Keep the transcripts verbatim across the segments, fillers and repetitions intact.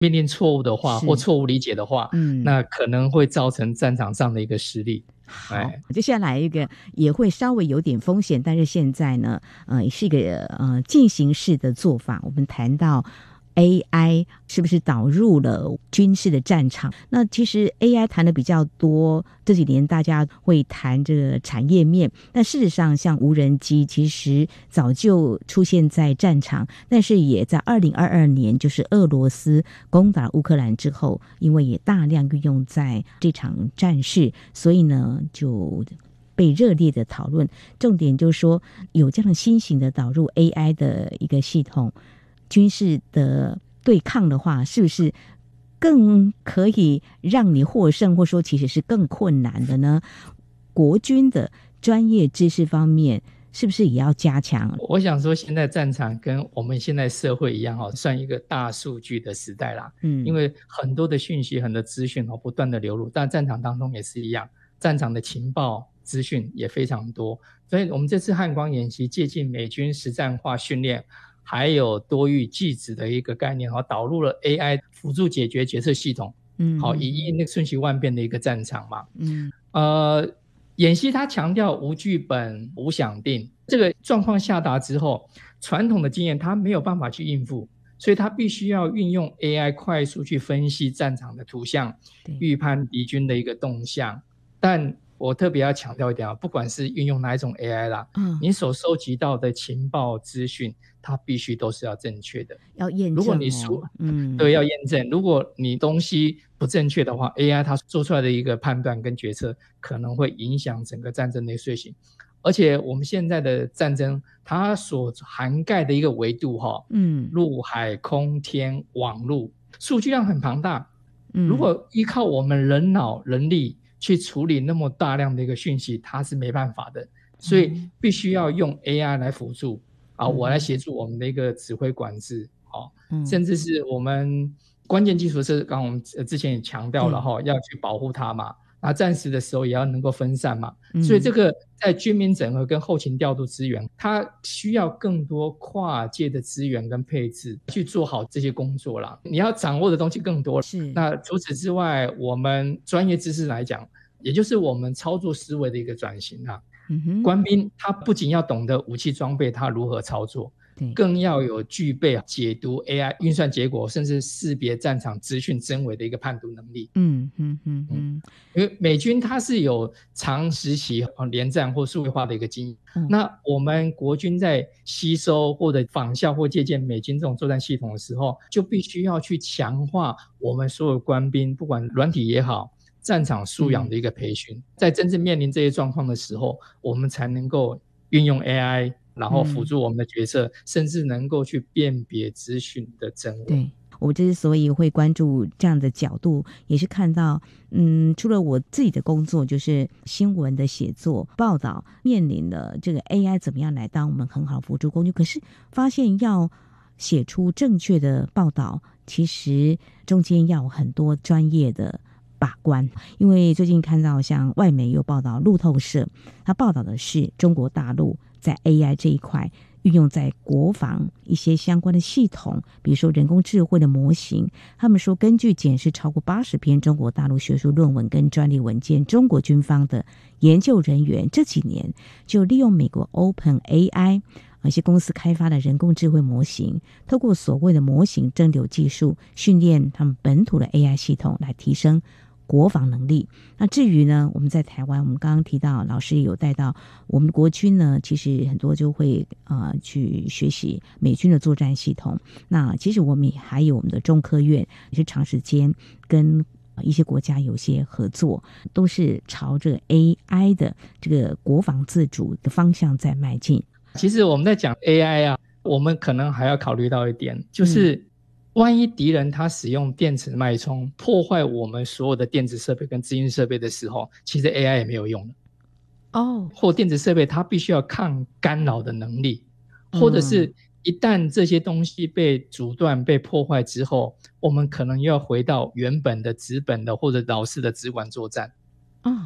命令错误的话或错误理解的话，嗯，那可能会造成战场上的一个失利。 好，接下来一个也会稍微有点风险，但是现在呢，呃，是一个呃进行式的做法。我们谈到 A I 是不是导入了军事的战场？那其实 A I 谈的比较多，这几年大家会谈这个产业面，但事实上像无人机其实早就出现在战场，但是也在二零二二年就是俄罗斯攻打乌克兰之后，因为也大量运用在这场战事，所以呢就被热烈的讨论。重点就是说有这样新型的导入 A I 的一个系统，军事的对抗的话，是不是更可以让你获胜，或说其实是更困难的呢？国军的专业知识方面是不是也要加强？ 我想说现在战场跟我们现在社会一样，算一个大数据的时代啦。嗯，因为很多的讯息很多资讯不断的流入，但战场当中也是一样，战场的情报资讯也非常多，所以我们这次汉光演习借鉴美军实战化训练还有多域技职的一个概念，导入了 A I 辅助解决决策系统，嗯，好，以应那个瞬息万变的一个战场嘛。嗯，呃，演习它强调无剧本无想定，这个状况下达之后，传统的经验它没有办法去应付，所以它必须要运用 A I 快速去分析战场的图像，预判敌军的一个动向。但我特别要强调一点，不管是运用哪一种 A I 啦，嗯，你所收集到的情报资讯，它必须都是要正确的， 要验证、哦。 如果你说，嗯，对，要验证。如果你东西不正确的话 ，A I 它做出来的一个判断跟决策，可能会影响整个战争的遂行。而且我们现在的战争，它所涵盖的一个维度，哈，嗯，陆海空天网路，数据量很庞大。嗯，如果依靠我们人脑人力去处理那么大量的一个讯息，它是没办法的，所以必须要用 A I 来辅助啊，我来协助我们的一个指挥管制，哦，甚至是我们关键技术是刚刚我们之前也强调了哈，要去保护它嘛，那战时的时候也要能够分散嘛，所以这个在军民整合跟后勤调度资源，它需要更多跨界的资源跟配置去做好这些工作啦。你要掌握的东西更多，是。那除此之外，我们专业知识来讲，也就是我们操作思维的一个转型啊。嗯哼，官兵他不仅要懂得武器装备他如何操作，更要有具备解读 A I 运算结果，甚至识别战场资讯真伪的一个判读能力。嗯嗯嗯嗯，因为美军它是有长时期连战或数位化的一个经验，嗯，那我们国军在吸收或者仿效或借鉴美军这种作战系统的时候，就必须要去强化我们所有官兵，不管软体也好，战场素养的一个培训，嗯，在真正面临这些状况的时候，我们才能够运用 A I。然后辅助我们的决策，嗯，甚至能够去辨别资讯的真伪。 对，我之所以会关注这样的角度，也是看到，嗯，除了我自己的工作，就是新闻的写作、报道，面临了这个 A I 怎么样来当我们很好的辅助工具，可是发现要写出正确的报道，其实中间要有很多专业的把关。因为最近看到像外媒有报道，路透社它报道的是中国大陆在 A I 这一块运用在国防一些相关的系统，比如说人工智慧的模型。他们说，根据检视超过八十篇中国大陆学术论文跟专利文件，中国军方的研究人员这几年就利用美国 Open A I 一些公司开发的人工智慧模型，透过所谓的模型蒸馏技术，训练他们本土的 A I 系统来提升国防能力。那至于呢，我们在台湾，我们刚刚提到，老师也有带到，我们的国军呢，其实很多就会呃去学习美军的作战系统。那其实我们也还有我们的中科院，也是长时间跟一些国家有些合作，都是朝着 A I 的这个国防自主的方向在迈进。 其实我们在讲 A I 啊，我们可能还要考虑到一点，就是、嗯万一敌人他使用电子脉冲破坏我们所有的电子设备跟资讯设备的时候，其实 A I 也没有用了。哦，或电子设备它必须要抗干扰的能力，或者是一旦这些东西被阻断被破坏之后，我们可能又要回到原本的纸本的或者老式的纸管作战。 哦，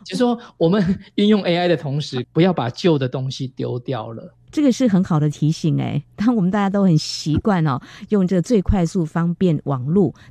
就是说我们运用 A I 的同时，不要把旧的东西丢掉了。 这个是很好的提醒哎，当我们大家都很习惯哦，用这个最快速方便网络，